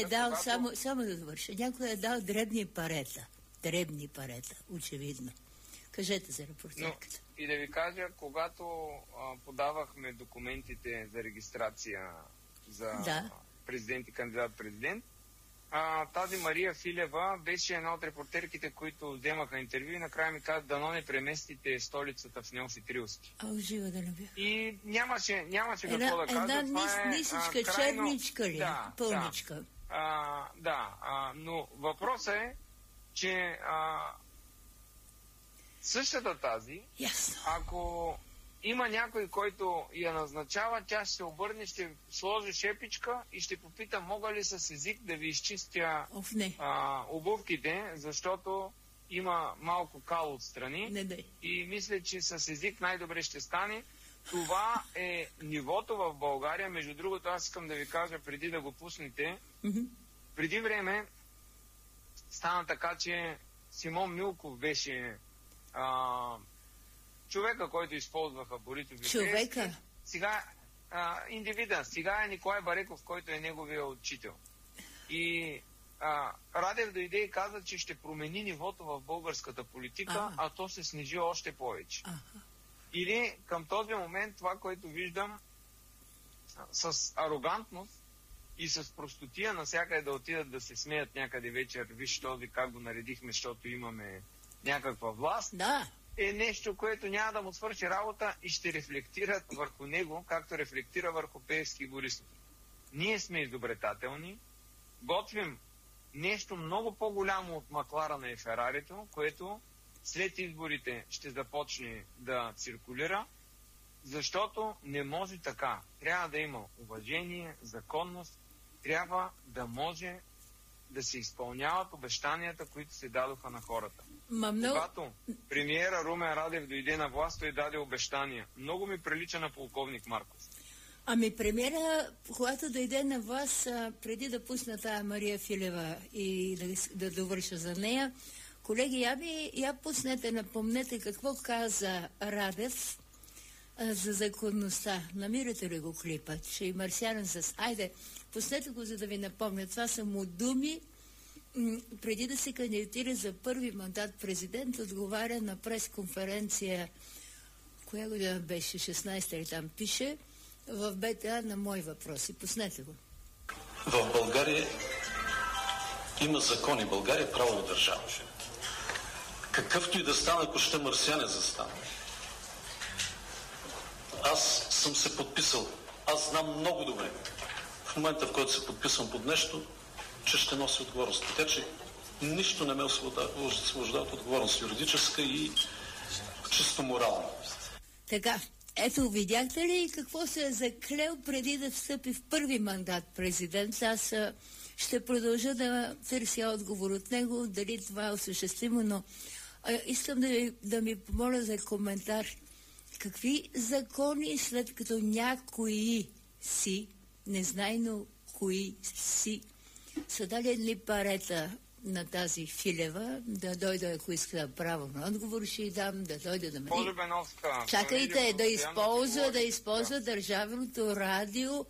дал, само да завърша. Някой е дал дребни парета. Дребни парета, очевидно. Кажете за репортерката. И да ви кажа, когато подавахме документите за регистрация за президент и кандидат-президент, тази Мария Филева беше една от репортерките, които вземаха интервю и накрая ми каза: дано не преместите столицата в Неофит Рилски. Жива да не бях. И нямаше какво да кажа. Една нисичка, черничка ли? Да, пълничка. Но въпросът е, че същата тази, ако има някой, който я назначава, тя ще се обърне, ще сложи шепичка и ще попита: мога ли с език да ви изчистя обувките, защото има малко кал отстрани. И мисля, че с език най-добре ще стане. Това е нивото в България. Между другото, аз искам да ви кажа, преди да го пуснете, преди време стана така, че Симон Милков беше човека, който използваха Борисов. Човека? Сега индивида. Сега е Николай Бареков, който е неговия учител. И Радев дойде и каза, че ще промени нивото в българската политика, а то се снижи още повече. Или към този момент това, което виждам, с арогантност и с простотия насякъде да отидат да се смеят някъде вечер: виж този как го наредихме, защото имаме някаква власт, е нещо, което няма да му свърши работа и ще рефлектират върху него, както рефлектира върху Пеевски и Борисов. Ние сме изобретателни, готвим нещо много по-голямо от Макларена и Ферарито, което след изборите ще започне да циркулира, защото не може така. Трябва да има уважение, законност, трябва да може да се изпълняват обещанията, които се дадоха на хората. Когато премиера Румен Радев дойде на власт, той даде обещания. Много ми прилича на полковник Марков. Премиера, когато дойде на власт, преди да пусна тая Мария Филева и да довърша за нея, колеги, я пуснете, напомнете какво каза Радев за законността. Намирате ли го клипа? Че и Марсианен с... Айде, пуснете го, за да ви напомня. Това са му думи преди да се кандидатира за първи мандат президент. Отговаря на пресконференция, коя година беше, 16-та или там пише, в БТА на мои въпроси. Пуснете го. В България има закони. България е правова държава. Какъвто и да стане, ако ще Марсианен застане. Аз съм се подписал. Аз знам много добре, в момента, в който се подписвам под нещо, че ще носи отговорност. Така че нищо не ме освобождава от отговорност, юридическа и чисто морална. Така, ето видяхте ли какво се е заклел преди да встъпи в първи мандат президент? Аз ще продължа да търся отговор от него, дали това е осъществимо, но искам да ми помоля за коментар. Какви закони, след като някои си, незнайно кои си, са дали ли парета на тази Филева, да дойде, ако иска право на отговор, ще й дам, да дойде да ме... Чакайте, да използва държавното радио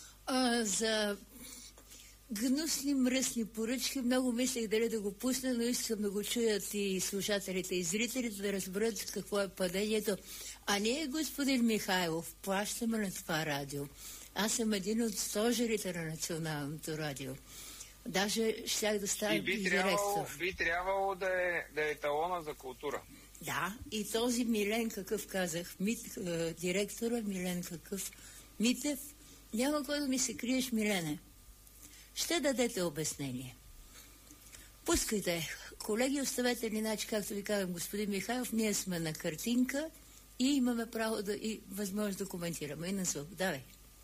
за гнусни, мръсни поръчки. Много мислех дали да го пусна, но искам да го чуят и слушателите и зрителите, да разберат какво е падението. А ние, господин Михайлов, плащаме на това радио. Аз съм един от стожерите на Националното радио. Даже щях да стана и директор. Би трябвало да е талона за култура. Да, и този Милен, какъв казах, директора Милен какъв, Митев, няма кой да ми се криеш, Милене. Ще дадете обяснение. Пускайте. Колеги, оставете ли, значи, както ви казвам, господин Михайлов, ние сме на картинка и имаме право и възможност да коментираме. И на звук. Давай.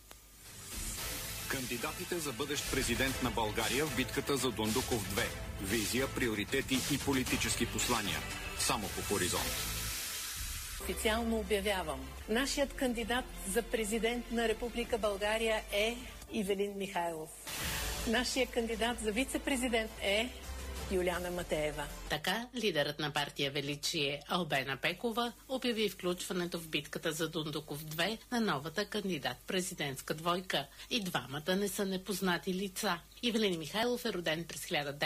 Кандидатите за бъдещ президент на България в битката за Дондуков 2. Визия, приоритети и политически послания. Само по Хоризонт. Официално обявявам. Нашият кандидат за президент на Република България е Ивелин Михайлов. Нашият кандидат за вице-президент е Юлиана Матеева. Така, лидерът на партия Величие Албена Пекова обяви включването в битката за Дондуков 2 на новата кандидат-президентска двойка. И двамата не са непознати лица. Ивелин Михайлов е роден през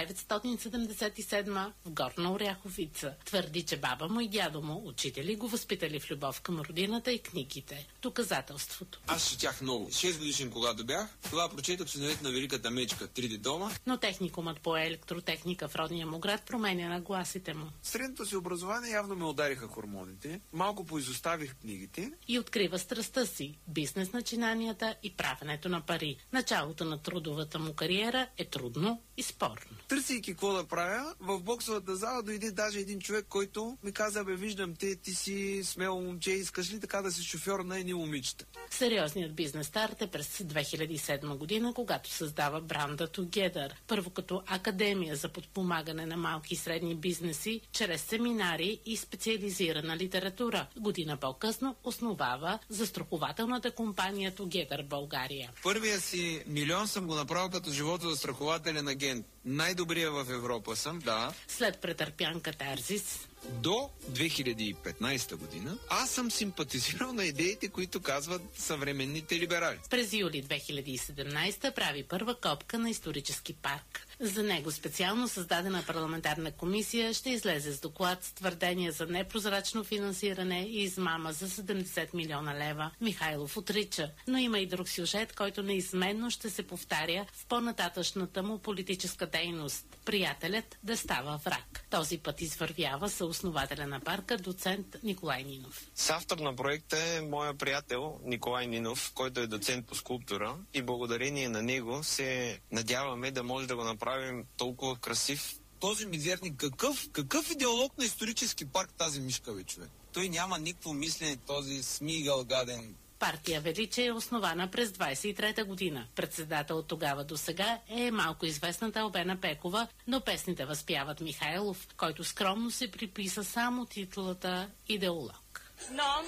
1977 в Горна Оряховица. Твърди, че баба му и дядо му, учители, го възпитали в любов към родината и книгите. Доказателството. Аз четях много. 6 годишен, когато бях, това прочетох Синовете на великата мечка, 3 дома. Но техникумът по електротехника в родния му град променя нагласите му. Средното си образование явно ме удариха хормоните, малко поизоставих книгите. И открива страстта си – бизнес начинанията и правенето на пари. Началото на трудовата му кариера е трудно и спорно. Търсейки какво да правя, в боксовата зала дойде даже един човек, който ми каза: бе, виждам те, ти си смело момче, искаш ли така да си шофьор на едни момичета? Сериозният бизнес старт е през 2007 година, когато създава бранда Together. Първо като академия за подпомагане на малки и средни бизнеси, чрез семинари и специализирана литература. Година по-късно основава застрахователната компания Together България. Първия си милион съм го направил като животозастрахователен агент. Най-добрия в Европа съм, да. След претърпян катарзис, до 2015 година аз съм симпатизирал на идеите, които казват съвременните либерали. През юли 2017 прави първа копка на исторически парк. За него специално създадена парламентарна комисия ще излезе с доклад с твърдения за непрозрачно финансиране и измама за 70 милиона лева. Михайлов отрича, но има и друг сюжет, който неизменно ще се повтаря в по-нататъчната му политическа дейност. Приятелят да става враг. Този път извървява съоснователя на парка доцент Николай Нинов. Съавтор на проекта е моя приятел Николай Нинов, който е доцент по скулптура, и благодарение на него се надяваме да може да го направим толкова красив. Този мизерник, какъв идеолог на исторически парк тази мишка, бе, човек? Той няма никакво мислене, този смигъл гаден. Партия Величие е основана през 23-та година. Председател от тогава до сега е малко известната Албена Пекова, но песните възпяват Михайлов, който скромно се приписа само титулата идеолог. Знам,